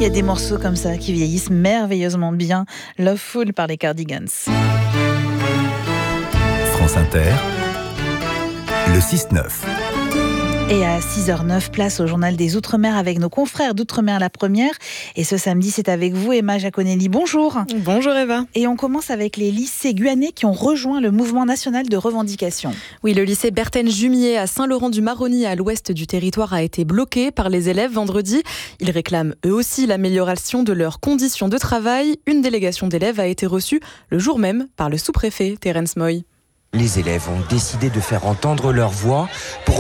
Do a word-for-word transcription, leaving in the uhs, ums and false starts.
Il y a des morceaux comme ça qui vieillissent merveilleusement bien. Loveful par les Cardigans. France Inter, le six neuf. Et à six heures neuf, place au journal des Outre-mer avec nos confrères d'Outre-mer La Première. Et ce samedi, c'est avec vous, Emma Giaconelli. Bonjour. Bonjour Eva. Et on commence avec les lycées guyanais qui ont rejoint le mouvement national de revendication. Oui, le lycée Berthène-Jumier à Saint-Laurent-du-Maroni, à l'ouest du territoire, a été bloqué par les élèves vendredi. Ils réclament eux aussi l'amélioration de leurs conditions de travail. Une délégation d'élèves a été reçue le jour même par le sous-préfet Terence Moy. Les élèves ont décidé de faire entendre leur voix pour